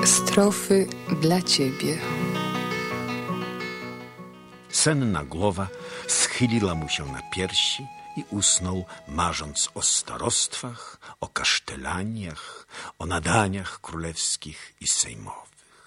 Strofy dla ciebie. Senna głowa schyliła mu się na piersi i usnął, marząc o starostwach, o kasztelaniach, o nadaniach królewskich i sejmowych.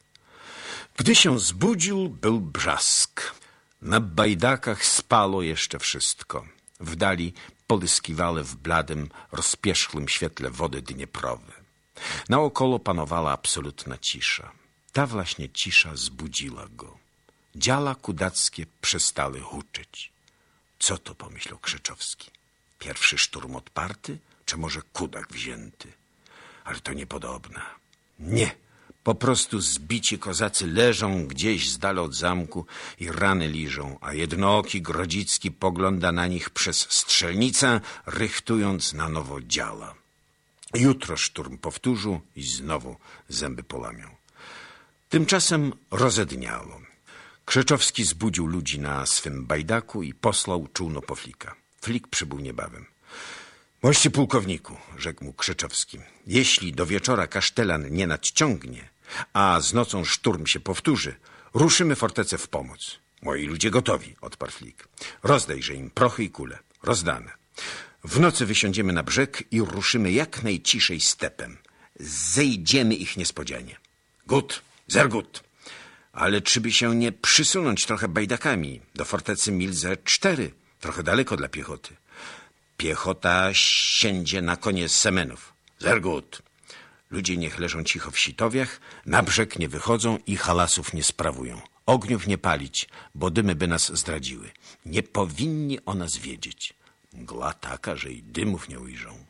Gdy się zbudził, był brzask. Na bajdakach spalo jeszcze wszystko. W dali polyskiwały w bladym, rozpierzchłym świetle wody dnieprowe. Naokoło panowała absolutna cisza. Ta właśnie cisza zbudziła go. Dziala kudackie przestały huczeć. Co to, pomyślał Krzeczowski? Pierwszy szturm odparty, czy może kudak wzięty? Ale to niepodobna. Nie, po prostu zbici kozacy leżą gdzieś z dala od zamku i rany liżą, a jednooki Grodzicki pogląda na nich przez strzelnicę, rychtując na nowo dziala. Jutro szturm powtórzą i znowu zęby polamią. Tymczasem rozedniało. Krzeczowski zbudził ludzi na swym bajdaku i posłał czółno po Flika. Flik przybył niebawem. Mości pułkowniku, rzekł mu Krzeczowski, jeśli do wieczora kasztelan nie nadciągnie, a z nocą szturm się powtórzy, ruszymy fortecę w pomoc. Moi ludzie gotowi, odparł Flik. Rozdajże im prochy i kule. Rozdane. W nocy wysiądziemy na brzeg i ruszymy jak najciszej stepem. Zejdziemy ich niespodzianie. Gut, sehr gut. Ale czy by się nie przysunąć trochę bajdakami? Do fortecy mil ze 4. Trochę daleko dla piechoty. Piechota siędzie na konie z Semenów. Sehr gut. Ludzie niech leżą cicho w sitowiach, na brzeg nie wychodzą i halasów nie sprawują. Ogniów nie palić, bo dymy by nas zdradziły. Nie powinni o nas wiedzieć. Mgła taka, że i dymów nie ujrzą.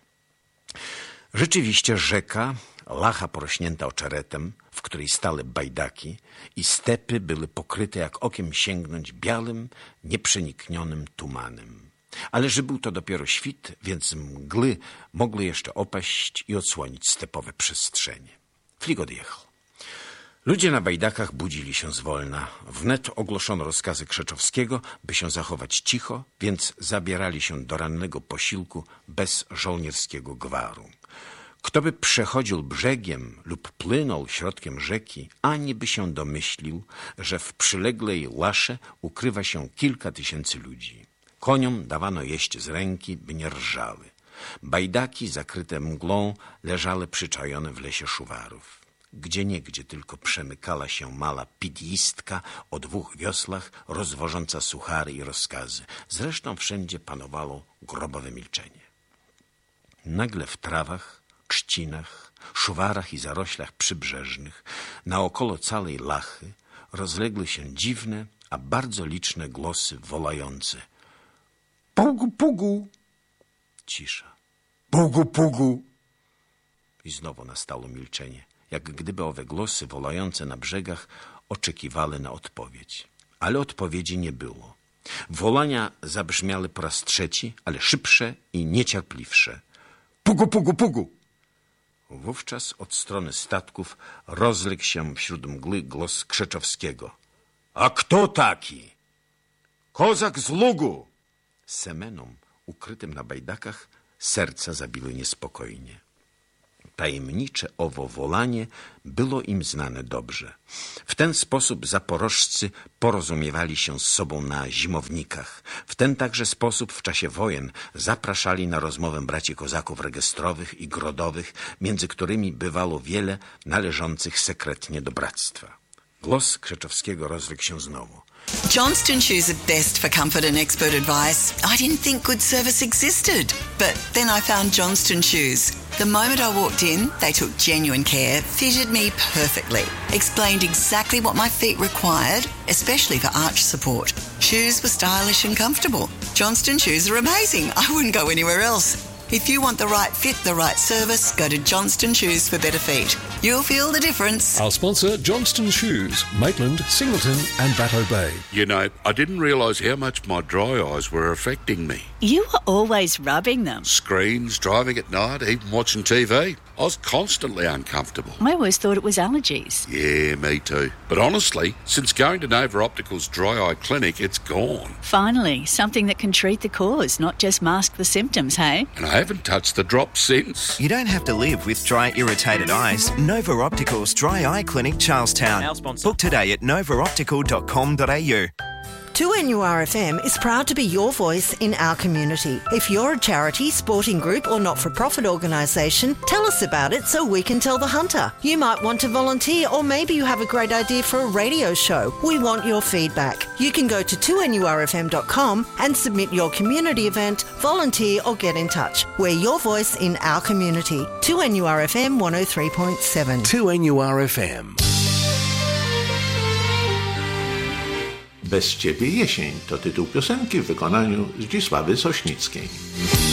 Rzeczywiście rzeka, lacha porośnięta oczeretem, w której stały bajdaki, i stepy były pokryte jak okiem sięgnąć białym, nieprzeniknionym tumanem. Ale że był to dopiero świt, więc mgły mogły jeszcze opaść i odsłonić stepowe przestrzenie. Flik odjechał. Ludzie na bajdakach budzili się zwolna. Wnet ogłoszono rozkazy Krzeczowskiego, by się zachować cicho, więc zabierali się do rannego posiłku bez żołnierskiego gwaru. Kto by przechodził brzegiem lub płynął środkiem rzeki, ani by się domyślił, że w przyległej łasze ukrywa się kilka tysięcy ludzi. Koniom dawano jeść z ręki, by nie rżały. Bajdaki zakryte mgłą leżały przyczajone w lesie szuwarów. Gdzieniegdzie tylko przemykała się mała pidistka o 2 wioslach, rozwożąca suchary i rozkazy. Zresztą wszędzie panowało grobowe milczenie. Nagle w trawach, trzcinach, szuwarach i zaroślach przybrzeżnych, naokoło całej lachy, rozległy się dziwne, a bardzo liczne głosy wolające. Pugu, pugu! Cisza. Pugu, pugu! I znowu nastało milczenie, jak gdyby owe głosy wolające na brzegach oczekiwały na odpowiedź. Ale odpowiedzi nie było. Wołania zabrzmiały po raz 3, ale szybsze i niecierpliwsze. Pugu, pugu, pugu! Wówczas od strony statków rozległ się wśród mgły głos Krzeczowskiego. A kto taki? Kozak z Lugu! Semenom, ukrytym na bajdakach, serca zabiły niespokojnie. Tajemnicze owo wolanie było im znane dobrze. W ten sposób zaporożcy porozumiewali się z sobą na zimownikach. W ten także sposób w czasie wojen zapraszali na rozmowę braci kozaków rejestrowych i grodowych, między którymi bywało wiele należących sekretnie do bractwa. Głos Krzeczowskiego rozległ się znowu. Johnston Shoes are best for comfort and expert advice. I didn't think good service existed, but then I found Johnston Shoes. The moment I walked in, they took genuine care, fitted me perfectly, explained exactly what my feet required, especially for arch support. Shoes were stylish and comfortable. Johnston Shoes are amazing. I wouldn't go anywhere else. If you want the right fit, the right service, go to Johnston Shoes for better feet. You'll feel the difference. Our sponsor, Johnston Shoes, Maitland, Singleton and Batteau Bay. You know, I didn't realise how much my dry eyes were affecting me. You were always rubbing them. Screens, driving at night, even watching TV. I was constantly uncomfortable. I always thought it was allergies. Yeah, me too. But honestly, since going to Nova Optical's dry eye clinic, it's gone. Finally, something that can treat the cause, not just mask the symptoms, hey? And I haven't touched the drops since. You don't have to live with dry, irritated eyes. Nova Optical's Dry Eye Clinic, Charlestown. Our sponsor. Book today at novaoptical.com.au. 2NURFM is proud to be your voice in our community. If you're a charity, sporting group or not-for-profit organisation, tell us about it so we can tell the hunter. You might want to volunteer, or maybe you have a great idea for a radio show. We want your feedback. You can go to 2NURFM.com and submit your community event, volunteer or get in touch. We're your voice in our community. 2NURFM 103.7. 2NURFM. Bez ciebie jesień to tytuł piosenki w wykonaniu Zdzisławy Sośnickiej.